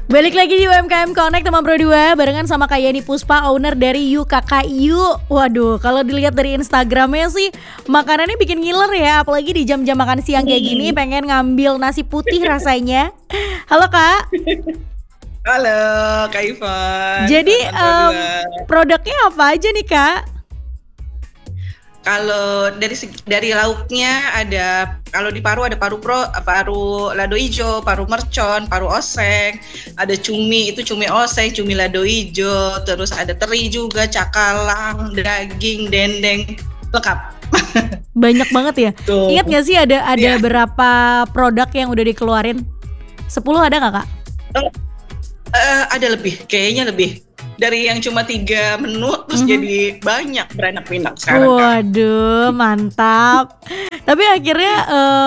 Balik lagi di UMKM Connect teman Pro 2 barengan sama Kak Yani Puspa, owner dari YU. Waduh, kalau dilihat dari Instagramnya sih makanannya bikin ngiler ya. Apalagi di jam-jam makan siang kayak gini pengen ngambil nasi putih rasanya. Halo Kak. Halo Kak Ivan. Jadi produknya apa aja nih Kak? Kalau dari lauknya ada, kalau di paru ada paru lado ijo, paru mercon, paru oseng, ada cumi, itu cumi oseng, cumi lado ijo, terus ada teri juga, cakalang, daging, dendeng, lengkap. Banyak banget ya. Tuh. Ingat gak sih ada berapa produk yang udah dikeluarin? 10 ada gak Kak? Ada lebih, kayaknya lebih. Dari yang cuma 3 menu terus jadi banyak, beranak-pinak sekarang. Waduh, mantap. Tapi akhirnya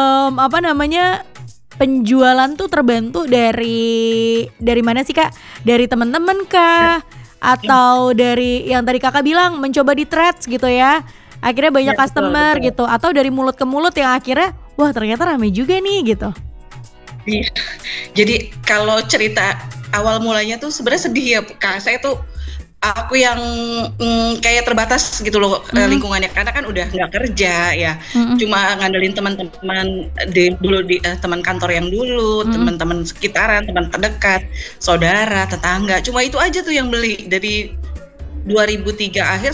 penjualan tuh terbantu dari mana sih Kak? Dari teman-teman kah? Atau dari yang tadi Kakak bilang mencoba di threads gitu ya? Akhirnya banyak customer betul. Gitu. Atau dari mulut ke mulut yang akhirnya wah ternyata ramai juga nih gitu. Iya. Jadi kalau cerita awal mulanya tuh sebenarnya sedih ya Kak. Saya tuh aku yang kayak terbatas gitu loh lingkungannya, karena kan udah nggak kerja ya, cuma ngandelin teman-teman dulu di teman kantor yang dulu, teman-teman sekitaran, teman terdekat, saudara, tetangga, cuma itu aja tuh yang beli dari 2023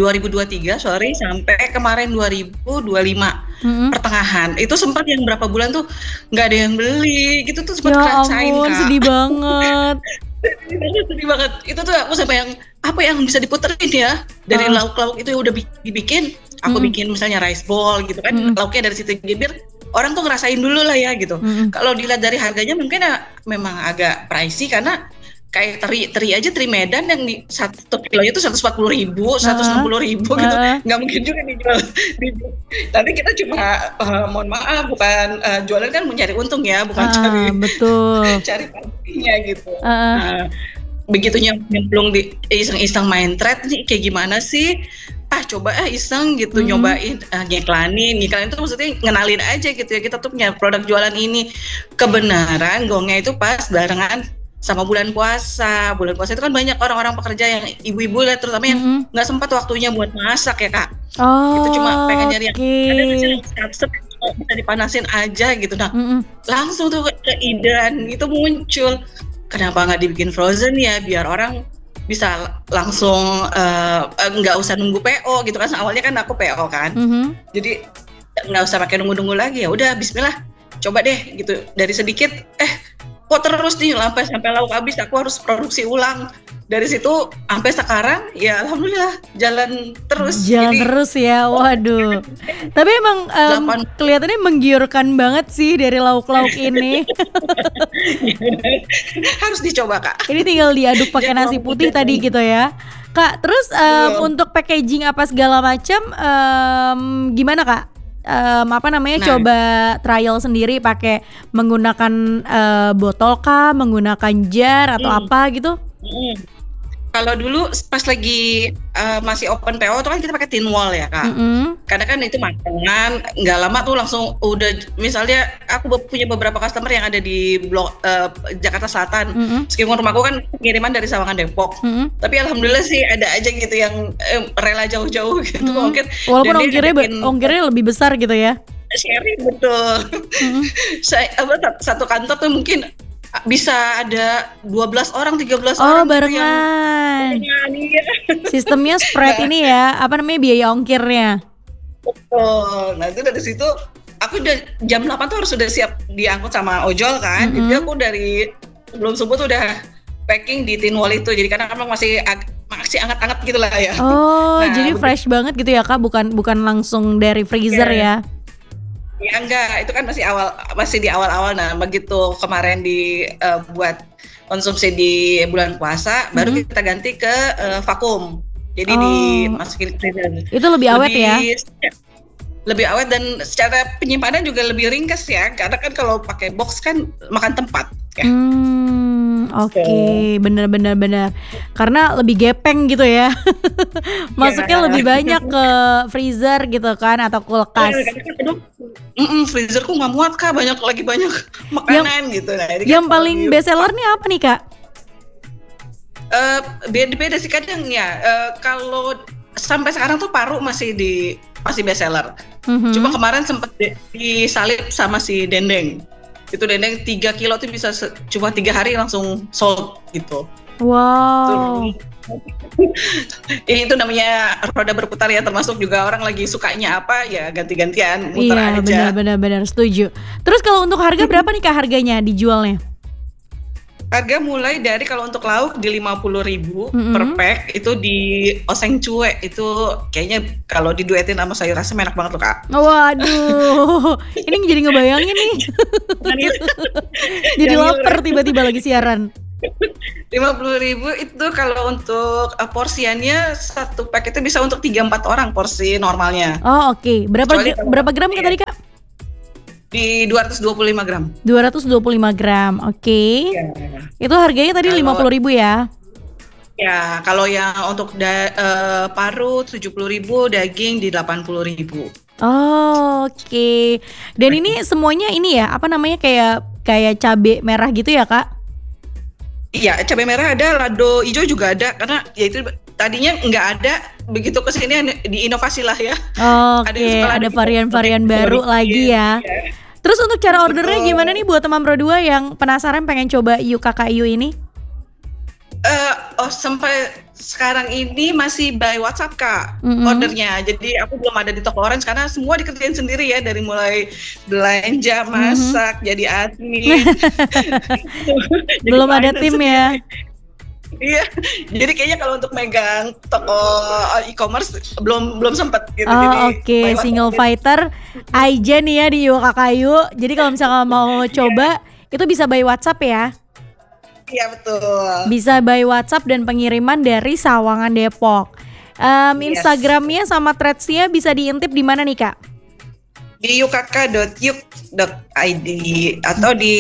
sampai kemarin 2025 pertengahan. Itu sempat yang berapa bulan tuh nggak ada yang beli gitu tuh, sempat ngerasain Kak. Sedih banget. Sedih banget. Itu tuh aku sampai yang apa yang bisa diputerin ya dari lauk-lauk itu yang udah dibikin. Aku bikin misalnya rice bowl gitu kan, lauknya dari situ bibir. Orang tuh ngerasain dulu lah ya gitu. Kalau dilihat dari harganya mungkin memang agak pricey karena kayak teri aja, teri Medan yang di 1 kilonya itu 140.000, 160.000 gitu, nggak mungkin juga dijual. Tapi kita cuma mohon maaf bukan jualan kan mencari untung ya, bukan cari partinya gitu. Begitu nyemplung di iseng-iseng main thread nih kayak gimana sih? Coba iseng gitu nyobain ngiklanin itu maksudnya ngenalin aja gitu ya, kita tuh punya produk jualan ini. Kebenaran gongnya itu pas barengan sama bulan puasa. Bulan puasa itu kan banyak orang-orang pekerja yang ibu-ibu lah terutama yang nggak sempat waktunya buat masak ya Kak. Itu cuma pengen nyari yang ada bisa dipanasin aja gitu. Nah langsung tuh keidean itu muncul, kenapa nggak dibikin frozen ya biar orang bisa langsung nggak usah nunggu PO gitu kan. Awalnya kan aku PO kan, jadi nggak usah pakai nunggu-nunggu lagi, ya udah bismillah coba deh gitu, dari sedikit kok terus nih sampai lauk habis aku harus produksi ulang. Dari situ sampai sekarang ya alhamdulillah jalan terus. Terus ya, waduh. Tapi emang kelihatannya menggiurkan banget sih dari lauk-lauk ini. Harus dicoba Kak. Ini tinggal diaduk pakai nasi putih tadi gitu ya Kak. Terus untuk packaging apa segala macam gimana Kak? Coba trial sendiri pakai menggunakan botol kah, menggunakan jar atau apa gitu? Kalau dulu pas lagi masih open PO itu kan kita pakai tin wall ya Kak. Karena kan itu makanan nggak lama tuh langsung udah, misalnya aku punya beberapa customer yang ada di blok Jakarta Selatan. Meskipun rumahku kan pengiriman dari Sawangan Depok. Tapi alhamdulillah sih ada aja gitu yang rela jauh-jauh gitu mungkin. Walaupun ongkirnya lebih besar gitu ya. Sharing betul. Satu kantor tuh mungkin bisa ada 12 orang, 13 orang barengan. Sistemnya spread ini ya, biaya ongkirnya. Betul. Nah itu dari situ aku udah jam 8 tuh harus sudah siap diangkut sama ojol kan. Jadi aku dari sebelum subuh tuh udah packing di tin wall itu. Jadi karena memang masih anget-anget gitu lah ya. Jadi fresh banget gitu ya Kak, bukan langsung dari freezer ya. Ya enggak, itu kan masih di awal-awal. Nah begitu kemarin buat konsumsi di bulan puasa, baru kita ganti ke vakum. Jadi dimasukin freezer. Itu lebih awet ya? Lebih awet dan secara penyimpanan juga lebih ringkas ya. Karena kan kalau pakai box kan makan tempat ya. Oke, bener. Karena lebih gepeng gitu ya. Masuknya lebih banyak ke freezer gitu kan atau kulkas. Freezerku nggak muat Kak, banyak makanan gitu. Nah, yang paling best seller nih apa nih Kak? Beda sih kadang ya. Kalau sampai sekarang tuh paru masih best seller. Cuma kemarin sempat disalip sama si dendeng. Itu dendeng 3 kilo tuh bisa cuma 3 hari langsung sold gitu. Wow. Itu namanya roda berputar ya, termasuk juga orang lagi sukanya apa ya ganti-gantian muter aja. Iya benar setuju. Terus kalau untuk harga berapa nih Kak harganya dijualnya? Harga mulai dari kalau untuk lauk di 50.000 per pack, itu di oseng cuek itu kayaknya kalau diduetin sama sayur asem enak banget loh Kak. Waduh, ini jadi ngebayangin nih. Jadi lapar tiba-tiba lagi siaran. 50.000 itu kalau untuk porsiannya satu pack itu bisa untuk 3-4 orang porsi normalnya. Oh oke. Berapa gram tadi Kak? Di 225 gram. 225 gram, oke. Ya. Itu harganya tadi 50.000 ya? Ya, kalau yang untuk paru 70.000, daging di 80.000. Oh, oke. Dan ini semuanya ini ya, apa namanya kayak cabai merah gitu ya Kak? Iya, cabai merah ada, lado hijau juga ada, karena ya itu tadinya nggak ada, begitu kesini diinovasi lah ya. Oke, ada varian-varian baru lagi ya. Terus untuk cara ordernya gimana nih buat teman Pro 2 yang penasaran pengen coba UKKIU ini? Sampai sekarang ini masih by WhatsApp Kak ordernya. Jadi aku belum ada di toko Orange karena semua dikerjain sendiri ya, dari mulai belanja, masak, jadi admin. Belum ada tim ya. Iya, jadi kayaknya kalau untuk megang toko e-commerce belum sempat gitu. Oke, single fighter aja nih ya di UKKIU. Jadi kalau misalnya mau coba itu bisa by WhatsApp ya? Iya betul. Bisa by WhatsApp dan pengiriman dari Sawangan Depok. Instagramnya sama threads-nya bisa diintip di mana nih Kak? Di ukk.yuk.id atau di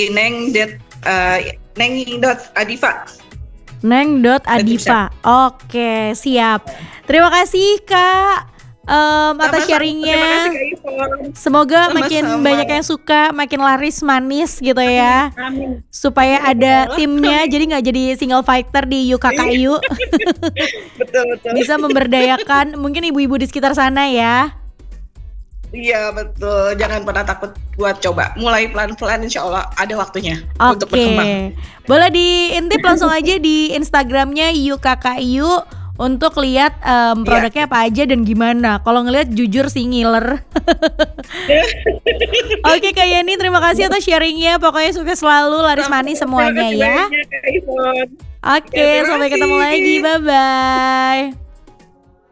neng.adiva. Neng.adiva. Oke, siap. Terima kasih Kak atas sharingnya. Semoga makin banyak yang suka, makin laris manis gitu ya. Amin. Supaya ada timnya, jadi nggak jadi single fighter di UKKIU. Betul. Bisa memberdayakan mungkin ibu-ibu di sekitar sana ya. Iya betul, jangan pernah takut buat coba. Mulai pelan-pelan, insya Allah ada waktunya untuk berkembang. Boleh diintip langsung aja di Instagramnya UKKIU untuk lihat produknya apa aja dan gimana. Kalau ngelihat jujur sih ngiler. Oke Kak Yani, terima kasih atas sharingnya. Pokoknya sukses selalu, laris manis semuanya ya. Oke, sampai ketemu lagi, bye-bye.